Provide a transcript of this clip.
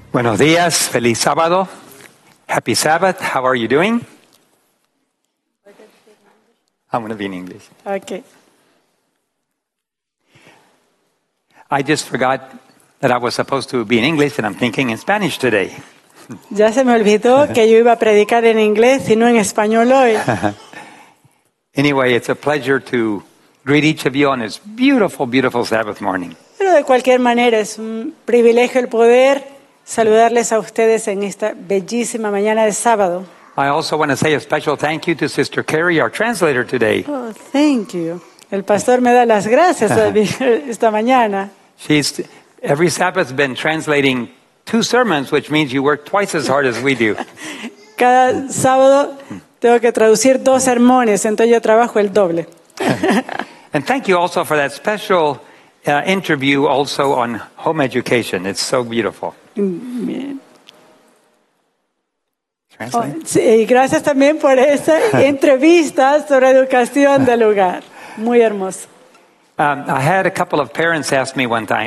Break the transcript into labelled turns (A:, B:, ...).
A: Buenos días, feliz sábado. Happy Sabbath. How are you doing? I'm going to be in English.
B: Okay.
A: I just forgot that I was supposed to be in English and I'm thinking in Spanish today.
B: Ya se me olvidó que yo iba a predicar en inglés y no en español hoy.
A: Anyway, it's a pleasure to greet each of you on this beautiful, beautiful Sabbath morning.
B: Pero de cualquier manera es un privilegio el poder saludarles a ustedes en esta bellísima mañana de sábado.
A: I also want to say a special thank you to Sister Carrie, our translator today.
B: Oh, thank you. El pastor me da las gracias esta mañana.
A: She's every Sabbath been translating 2 sermons, which means you work twice as hard as we do.
B: Cada sábado tengo que traducir 2 sermones, entonces yo trabajo el doble.
A: And thank you also for that special interview also on home education. It's so beautiful.
B: Bien.
A: Translate?
B: Sí, y gracias también por esa entrevista sobre educación del hogar. Muy hermoso.
A: I had a couple of parents ask me one time,